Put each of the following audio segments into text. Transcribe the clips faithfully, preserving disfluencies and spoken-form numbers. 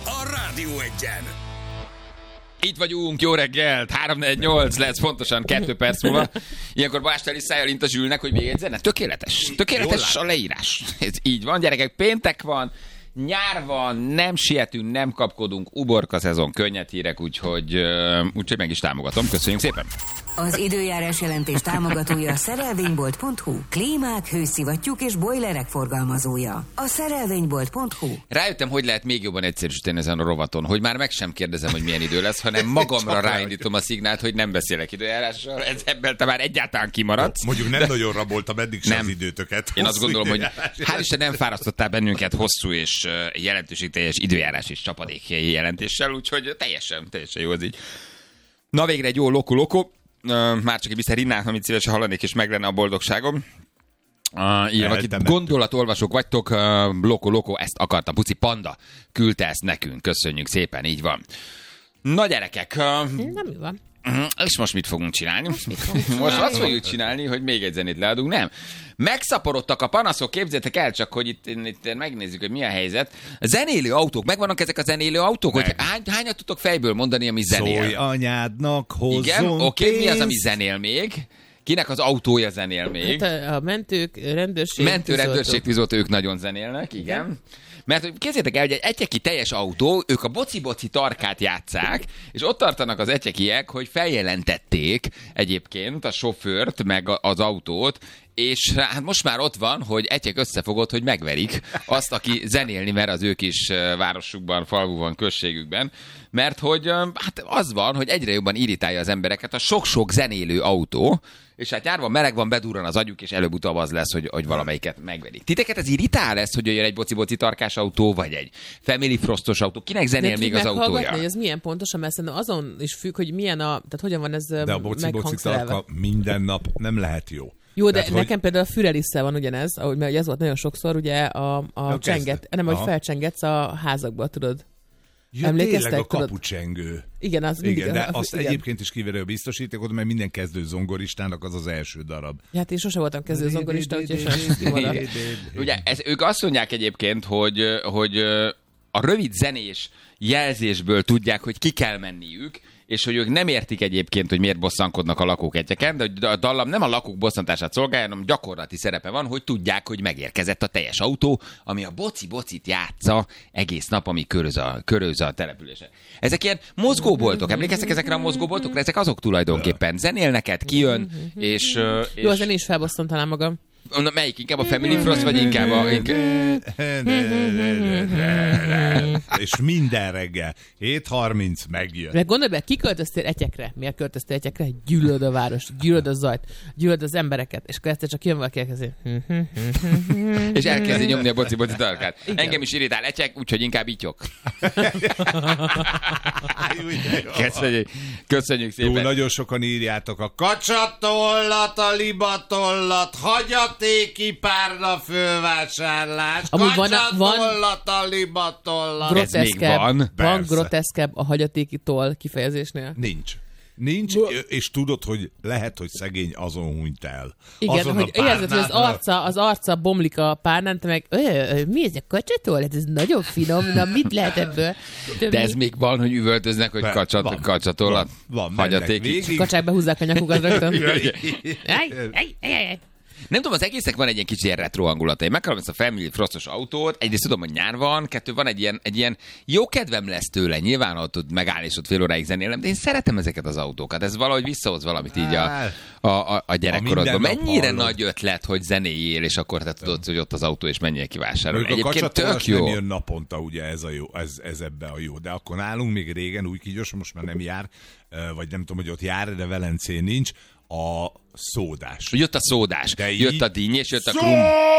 a Rádió Egyen. Itt vagyunk, jó reggelt, három négy nyolc lesz pontosan kettő perc múlva. Ilyenkor Básteli szájjal int a Zsülnek, hogy még egy zene. Tökéletes, tökéletes a leírás. Ez így van, gyerekek, péntek van, nyár van, nem sietünk, nem kapkodunk, uborka szezon, könnyed hírek, úgyhogy, úgyhogy meg is támogatom. Köszönjük szépen! Az időjárás jelentés támogatója a szerelvénybolt pont hu. Klímák, hőszivattyúk és bojlerek forgalmazója. A szerelvénybolt pont hu. Rájöttem, hogy lehet még jobban egyszerűsíteni ezen a rovaton, hogy már meg sem kérdezem, hogy milyen idő lesz, hanem magamra ráindítom a szignált, hogy nem beszélek időjárással. Ez ebből te már egyáltalán kimaradsz. Mondjuk nem de... nagyon raboltam eddig sem nem. Az időtöket. Én azt gondolom, hogy hál' Isten nem fárasztottál bennünket hosszú és jelentőségteljes időjárás és csapadék jelentéssel, úgyhogy teljesen, teljesen jó az így. Na végre egy jó loko-loko. Uh, már csak egy Mister Rinnát, amit szívesen hallanék, és meg lenne a boldogságom. Uh, írva, akit gondolatolvasók vagytok, uh, Loko Loko, ezt akarta. Puci Panda küldte ezt nekünk. Köszönjük szépen, így van. Na gyerekek. Uh, Nem mi van. Uh, és most mit fogunk csinálni? Most, mit fogunk csinálni? Most azt fogjuk csinálni, hogy még egy zenét leadunk. Nem. Megszaporodtak a panaszok, képzeljétek el, csak hogy itt, itt megnézzük, hogy mi a helyzet. A zenélő autók, megvannak ezek a zenélő autók? Hogy hány, hányat tudtok fejből mondani, ami zenél? Szólj anyádnak, hozzon. Igen, oké, okay, mi az, ami zenél még? Kinek az autója zenél még? Hát a, a mentők, rendőrség, Mentő, rendőrség, tűzoltó, ők nagyon zenélnek, igen. igen. Mert képzeljétek el, hogy egy egyeki teljes autó, ők a boci-boci tarkát játsszák, és ott tartanak az egyekiek, hogy feljelentették egyébként a sofőrt, meg az autót, és hát most már ott van, hogy egyek összefogott, hogy megverik azt, aki zenélni mer az ő kis városukban, falvúban, községükben, mert hogy hát az van, hogy egyre jobban irritálja az embereket a sok-sok zenélő autó, és hát nyárban meleg van, bedurran az agyuk, és előbb-utóbb az lesz, hogy, hogy valamelyiket megverik. Titeket ez irritál lesz, hogy jön egy boci-boci tarkás autó, vagy egy Family Frostos autó? Kinek zenél még az autója? Hogy ez milyen pontosan, mert szerintem azon is függ, hogy milyen a, tehát hogyan van ez de a boci-boci tarka minden nap nem lehet jó. Jó, de tehát, nekem hogy... például a Fürelisszel van ugyanez, ahogy, mert ez volt nagyon sokszor, ugye a, a csenget, nem, hogy felcsengetsz a házakba, tudod. Ja, emlékeztek, tényleg a tudod? kapucsengő. Igen, az mindig. Igen, de a, azt igen. egyébként is kiverő a biztosítékot, mert minden kezdő zongoristának az az első darab. Ja, hát én sose voltam kezdő zongorista, úgyhogy sajnos kimaradt. Ugye, ez, ők azt mondják egyébként, hogy, hogy a rövid zenés jelzésből tudják, hogy ki kell menniük, és hogy ők nem értik egyébként, hogy miért bosszankodnak a lakók egyeken, de a dallam nem a lakók bosszantását szolgálja, hanem gyakorlati szerepe van, hogy tudják, hogy megérkezett a teljes autó, ami a boci-bocit játsza egész nap, ami köröz a, köröz a településen. Ezek ilyen mozgóboltok, emlékeztek ezekre a mozgóboltokra? Ezek azok tulajdonképpen. Zenél neked, kijön, és... és... Jó, azért én is felbosszantanám magam. Na, melyik? Inkább a Family Frost, vagy inkább a... Inkább... És minden reggel. hét harminc megjön. Mert gondolj be, ki költöztél Etyekre? Miért költöztél Etyekre? Gyűlöd a város, gyűlöd a zajt, gyűlöd az embereket, és akkor ezt csak jön valaki elkezdi. És elkezdi nyomni a boci-boci tarkát. Igen. Engem is irritál Etyek, úgyhogy inkább ityok. Köszönjük. Köszönjük szépen. Jó, nagyon sokan írjátok a kacsatollat, a libatollat, hagyatéki párna fölvásárlás, kacsatollat, a libatollat. Ez még van. Van groteszkebb a hagyatéki toll kifejezésnél? Nincs. Nincs, és tudod, hogy lehet, hogy szegény azon hunyt el. Igen, azon hogy érzed, hogy az arca, az arca bomlik a párnán, te meg, mi ez a kacsatól? Ez nagyon finom, na mit lehet ebből? De, De ez még van, hogy üvöltöznek, hogy kacsat, kacsatollat, hagyatéki. Kacsák behúzzák a nyakukat rögtön. Nem tudom, az egésznek van egy ilyen kicsi ilyen retro hangulata. Én megkapom ezt a Family Frostos autót, egyrészt tudom, hogy nyár van, kettő van egy ilyen, egy ilyen jó kedvem lesz tőle, nyilván ott tud megállni és ott fél óráig zenélem, de én szeretem ezeket az autókat. Ez valahogy visszahoz valamit így a, a, a, a gyerekkorodban. Mennyire hallod. Nagy ötlet, hogy zenéljél, és akkor te tudod, hogy ott az autó, és menjél kivásárolni. Egyébként tök jó. Nem jön naponta, ugye ez, a jó, ez, ez ebbe a jó. De akkor nálunk még régen, új Kígyos, most már nem jár, vagy nem tudom, hogy ott jár, de Velencén nincs, a szódás. Jött a szódás, de jött így... a dinnyés, jött a krumpli.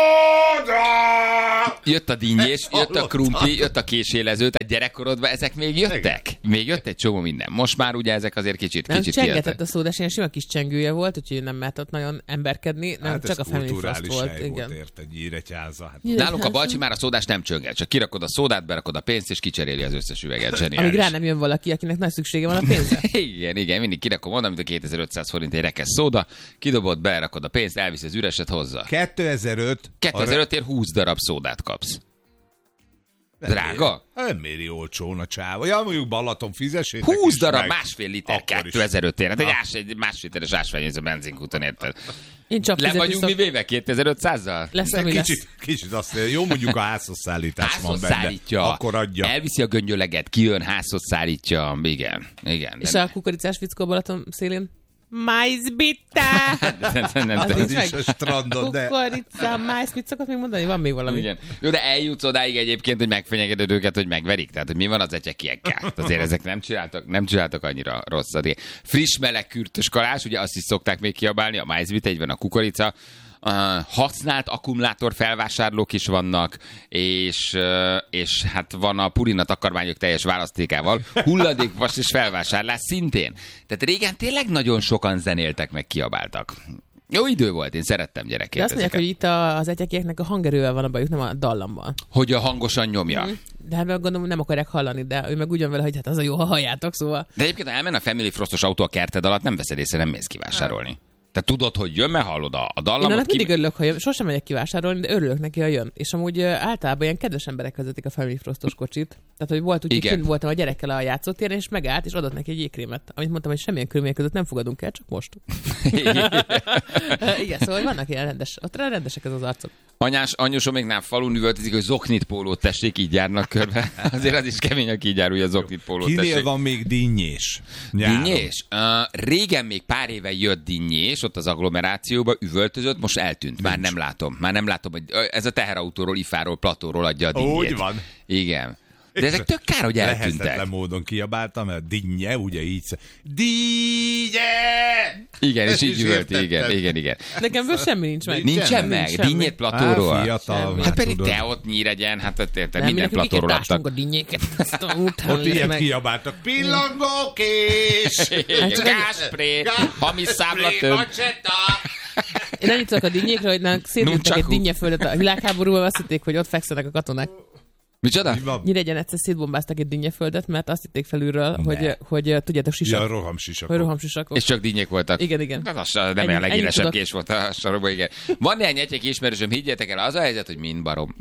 Jött a dinnyés, jött a krumpli, jött a késélező, tehát gyerekkorodban ezek még jöttek? Még jött egy csomó minden. Most már ugye ezek azért kicsit, nem, kicsit csengetett kijöttek. a szódás, ilyen sima kis csengője volt, úgyhogy nem mehetett nagyon emberkedni, nem hát csak a Family Frost volt. Hát Igen. érte, Nyíregyháza. Hát. Nálunk a Balcsi már a szódás nem csönget, csak kirakod a szódát, berakod a pénzt, és kicseréli az összes üveget. Zseniális. Amíg rá nem jön valaki, akinek nagy szüksége van a pénzre. Igen, igen, mindig kirakom oda, mint a kétezer-ötszáz forint egy rekesz szóda, kidobod, berakod a pénzt, elvisz az üreset hozzá. kétezer-öt kétezer-ötért húsz darab szódát kapsz. Drága? nem méri olcsón a csáva. Ja, mondjuk Balaton fizessétek húsz is darab meg. másfél liter Akkor is. kétezer-ötért. Hát egy, ás, egy másfél literes ásványvíz benzinkúton, érted? Én csak Le fizetni vagyunk mi szok... véve kétezer-ötszázzal? Lesz, De ami lesz. kicsit, kicsit azt mondja, jó mondjuk a házhoz szállítás van Házhoz benne. szállítja, Akkor adja. elviszi a göngyöleget, kijön, házhoz szállítja, igen, igen. És nem, a kukoricás fickó Balaton szélén? Májzbitta! nem, nem, Az nem, nincs is meg. a strandon, de... Kukorica, májz, mit szokott még mondani? Van még valami. Igen. Jó, de eljutsz odáig egyébként, hogy megfenyegeted őket, hogy megverik. Tehát, hogy mi van az ecsekiekkel? Azért ezek nem csináltak, nem csináltak annyira rosszat. Friss, meleg, kürtös kalás, ugye azt is szokták még kiabálni, a májzbit, egy van a kukorica. Uh, használt akkumulátor felvásárlók is vannak, és, uh, és hát van a Purina takarmányok teljes választékával, hulladékvas és felvásárlás szintén. Tehát régen tényleg nagyon sokan zenéltek, meg kiabáltak. Jó idő volt, én szerettem De gyerekként azt mondják, ezeket. hogy itt a, az egyekieknek a hangerővel van a bajuk, nem a dallammal. Hogy a hangosan nyomja. Mm. De hát meg gondolom, nem akarják hallani, de ő meg ugyan vele, hogy hát az a jó, ha halljátok, szóval. De egyébként, ha elmen a Family Frostos autó a kerted alatt, nem veszed észre, nem mész kivásárolni. Te tudod, hogy jön, mert hallod a, a Én dallamot. annak ki... mindig örülök, ha jön. Sosem megyek kivásárolni, de örülök neki, ha jön. És amúgy ö, általában ilyen kedves emberek vezetik a Family Frostos kocsit. Tehát, hogy volt úgy, hogy Igen. kint voltam a gyerekkel a játszótéren, és megállt, és adott neki egy jégkrémet. Amit mondtam, hogy semmilyen körülmények között nem fogadunk el, csak most. Igen, szóval vannak ilyen rendes, ott rendesek ez az arcok. Anyás, anyósom még nem falun üvöltözik, hogy zoknit pólót tessék, így járnak körbe. Azért az is kemény, aki így jár, hogy a zoknit pólót Kinél tessék. van még dinnyés? Nyáron. Dinnyés? Uh, régen még pár éve jött dinnyés, ott az agglomerációba üvöltözött, most eltűnt. Már nem látom. Már nem látom, hogy ez a teherautóról, ifáról, platóról adja a dinnyét. Úgy van. Igen. De ezek tök kár, hogy eltűntek. Lehetetlen módon kiabáltam, mert dinnye, ugye így sz- Dinnye! Igen, és Ezt így is üvölt, igen, értettem. igen, igen. Nekem ből semmi nincs meg. Nincsen Nincs meg, semmi. dinnyét platóról. Á, fiatal Semmi. vagy, Hát pedig tudod. te ott Nyíregyen, hát ott érted, Nem, minden mindenki platóról miket ástunk adtak. a dinnyéket. Azt a után Ott ilyet meg. kiabáltak. Pillangókés! Gáspré, hamis számla több. Én annyit tudok a dinnyékre, hogy nálunk szétlőttek egy Nunchaku. dinnyeföldet a világháborúban, azt hitték, hogy ott fekszenek a katonák. Micsoda? Mi van? Nyíregyen egyszer szétbombáztak egy dinnyeföldet, mert azt hitték felülről, hogy, hogy tudjátok, sisak. Ja, Hogy rohamsisakok. rohamsisakok. És csak dinnyék voltak. Igen, igen. Hát az nem Ennyi- olyan legélesebb ennyit kés volt a sorokban, igen. Van néhány egyek ismerősöm, higgyétek el, az a helyzet, hogy mind barom.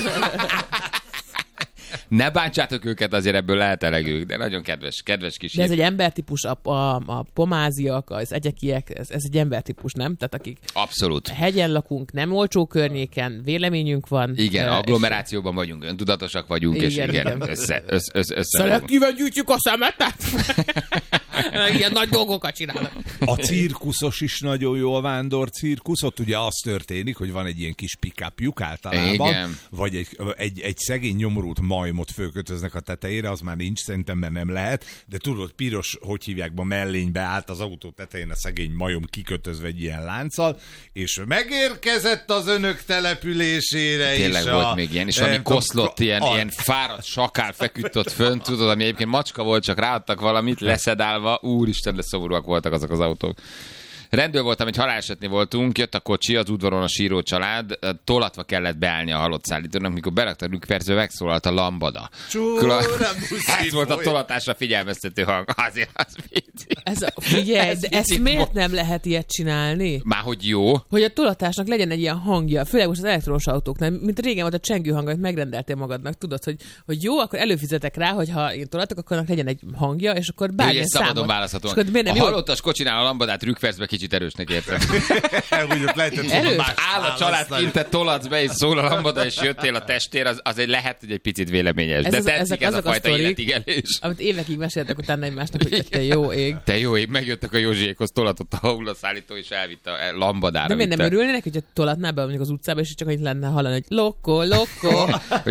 Ne bántsátok őket, azért ebből lehet elegük, de nagyon kedves, kedves kis De ez egy embertípus, a, a, a pomáziak, az egyekiek, ez, ez egy embertípus, nem? Tehát akik Abszolút. hegyen lakunk, nem olcsó környéken, véleményünk van. Igen, eh, agglomerációban vagyunk, öntudatosak vagyunk, és Igen, igen, igen. össze, össze, össze, össze Szelektíven gyűjtjük a szemetet? Ilyen nagy dolgokat csinálnak. A cirkuszos is nagyon jó, a vándor cirkusz. Ott ugye az történik, hogy van egy ilyen kis pick-upjuk általában, Igen. vagy egy, egy, egy szegény nyomorult majmot fölkötöznek a tetejére, az már nincs, szerintem, mert nem lehet, de tudod, piros, hogy hívják, ma mellénybe állt az autó tetején a szegény majom kikötözve egy ilyen lánccal, és megérkezett az önök településére Tényleg is volt a, még ilyen, és nem ami tudom, koszlott, ilyen, a- ilyen fáradt sakál feküdt ott fönt, tudod, ami egyébként macska volt, csak ráadtak valamit, leszedálva, úristen, de szomorúak voltak azok az autók. Rendőr voltam, egy halálesetnél voltunk, jött a kocsi, az udvaron a síró család, tolatva kellett beállni a halott szállítónak, mikor berakta a rükvercbe, megszólalt a lambada. Csóra, Ez volt a tolatásra figyelmeztető hang. Azért az vicc. Ez a, figyelj, Ez de ezt vicc miért volt. nem lehet ilyet csinálni? Már hogy jó. Hogy a tolatásnak legyen egy ilyen hangja, főleg most az elektromos autóknál, mint régen volt a csengő hang, amit megrendeltél magadnak, tudod, hogy, hogy jó, akkor előfizetek rá, hogy ha én tolatok, akkor annak legyen egy hangja, és akkor Ugye bármilyen szabadon számot. választhatóan. És akkor miért A nem jó? halottas kocsinál a lambadát rükvercbe kicsit erősnek érte. Úgy ott lehetett Elő- volna más Áll a család választani. kint, te tolatsz be, és szól a lambada, és jöttél a testér, az, az egy lehet, hogy egy picit véleményes. Ez De az- tetszik ezek ez a azok a fajta sztorik. életigelés. Amit évekig meséltek utána egymásnak, hogy te jó ég. Te jó ég, megjöttek a Józsiékhoz, tolatott a hullaszállító, és elvitte a lambadára. De miért nem vitte. örülnének, hogyha tolatnál be mondjuk az utcába, és csak annyit lenne hallani, hogy lokko, lokko,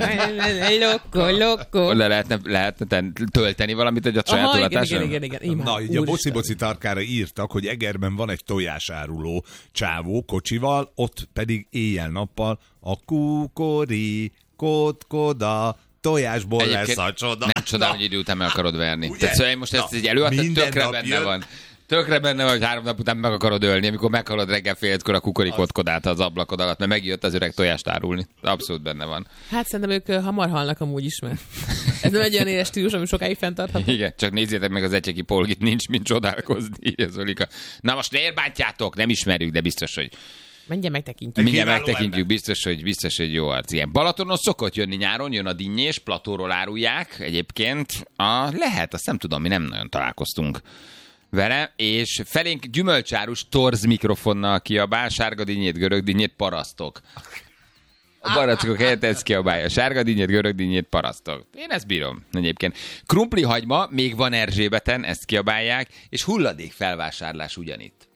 lokko, lokko. Le lehetne, lehetne ten- tölteni valamit, hogy a saját Aha, igen, tolatáson? igen, igen, igen, igen. Na, Imádom, ugye a úristen. boci-boci tarkára írtak, hogy Egerben van egy tojásáruló csávó kocsival, ott pedig éjjel-nappal a kukori, kódkoda, tojásból Egyébként lesz a csoda. Nem csodál, Na, hogy idő után meg akarod verni. Ugye? Tehát szóval én most ezt Na, egy előadtad, minden tökre nap benne jön. van. Tökre benne van, hogy három nap után meg akarod ölni, amikor meghalod reggel fél ötkor a kukorikotkodát az ablakod alatt, mert megjött az öreg tojást árulni. Abszolút benne van. Hát szerintem ők ö, hamar halnak amúgy is, mert ez nem egy olyan éles stílus, ami sokáig fenntartható. Igen, csak nézzétek meg az egyeki polgit, nincs mint csodálkozni, írja Zolika. Na most miért bántjátok? Nem ismerjük, de biztos, hogy Mindjárt megtekintjük. Mindjárt Kiváló megtekintjük, ember. biztos, hogy, biztos, hogy jó arc. Igen. Balatonon szokott jönni nyáron, jön a dinnyés, platóról árulják egyébként. A, lehet, azt nem tudom, mi nem nagyon találkoztunk vele, és felénk gyümölcsárus torz mikrofonnal kiabál, sárga dinnyét, görög dinnyét, parasztok. A barackok helyett ezt kiabálja. Sárga dinnyét, görög dinnyét, parasztok. Én ezt bírom egyébként. Krumpli hagyma, még van Erzsébeten, ezt kiabálják, és hulladék felvásárlás ugyanitt.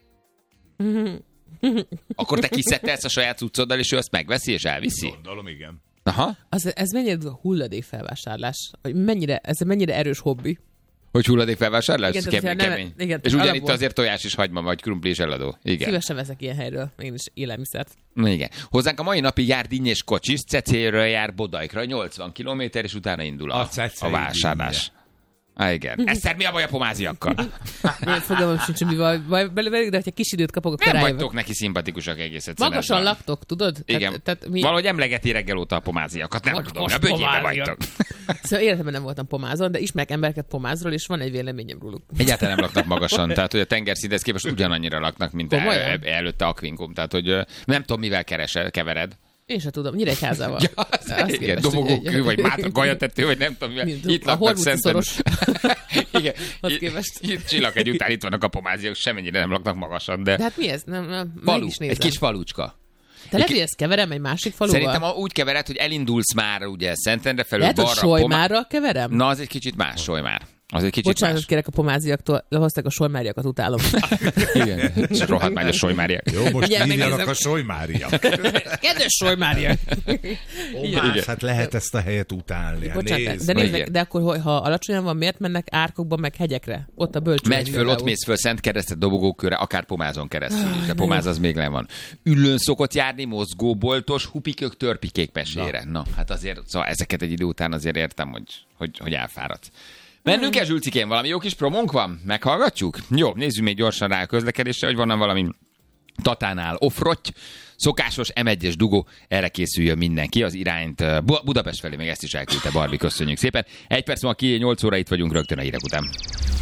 Akkor te kiszedtelsz a saját cuccoddal, és ő azt megveszi, és elviszi? Gondolom, igen. Aha. Az, ez mennyire hulladékfelvásárlás? Hogy mennyire, ez mennyire erős hobbi? Hogy hulladék felvásárlás? Igen, Kemény, tehát, hogyha nem- kemény. igen, És alapból- ugyanitt azért tojás is hagyma, vagy krumpli is eladó. Igen. Szívesen veszek ilyen helyről, én is élelmiszert. Igen. Hozzánk a mai napig jár dinnyés kocsis, Cecéről jár Bodajkra, nyolcvan kilométer, és utána indul a, A Cecei a vásárlás. Ah, igen. Eszter, mi a baj a pomáziakkal? Én fogalmam sincs, hogy mi van baj belőle, de ha kis időt kapok, akkor Nem rájövök. vagytok neki szimpatikusak egész egyszerűen. Magasan ez van. laktok, tudod? Igen. Tehát, tehát mi... Valahogy emlegeti reggel óta a pomáziakat. Nem Most- tudom, most a bögyébe pomáziak. vagytok. Szóval életemben nem voltam pomázon, de ismerek embereket pomázról, és van egy véleményem róluk. Egyáltalán nem laknak magasan, tehát hogy a tengerszinthez képest ugyanannyira laknak, mint el, Komolyan? el, előtte Aquincum. Tehát, hogy ö, nem tudom, mivel keresel, kevered. Én sem tudom, Nyíregyházával. Ja, Azt igen, képest, dobogókő, hogy- vagy mátra gajatető, vagy nem tudom, mivel. Mint Itt a laknak Hormuti Szenten. szoros. Igen, Azt itt, képest. itt csillag egy után, itt vannak a pomáziak, semmennyire nem laknak magasan, de, De hát mi ez? Nem, nem, meg falu, is egy nézem. kis falucska. Te lehet, hogy ezt keverem egy másik faluval? Szerintem a- úgy kevered, hogy elindulsz már ugye Szentendre felül Lehet, hogy balra. Pomá- Solymárral keverem? Na, az egy kicsit más, Solymár. Az egy kicsit Bocsánatot más. kérek a pomáziaktól, lehozták a solymáriakat, utálom. Igen, és rohadt már a Solymáriak. Jó, most Ugye, hívjanak megnézem. a Solymária. Kedves solymária! Ó, más, hát lehet ezt a helyet utálni. Hát Bocsánat, nézd de, meg. nézd meg, Igen. de akkor, hogy- ha alacsonyan van, miért mennek árkokba, meg hegyekre? Ott a bölcsőd. Megy föl, ott mész föl Szent Keresztet, dobogókörre, akár Pomázon keresztül is, de Pomáz az még le van. Üllőn szokott járni, mozgóboltos, hupikök, törpikék mesére. Na. Na, hát azért, szóval ezeket egy idő után azért értem, hogy, hogy, hogy elfáradsz. Mennünk el, Zsülcikén, valami jó kis promónk van? Meghallgatjuk? Jó, nézzük még gyorsan rá a közlekedésre, hogy van valami Tatánál offrotty, szokásos em egyes dugó, erre készüljön mindenki, az irányt uh, Bu- Budapest felé még ezt is elküldte Barbie, köszönjük szépen. Egy perc múlva ki, nyolc óra itt vagyunk rögtön a hírek után.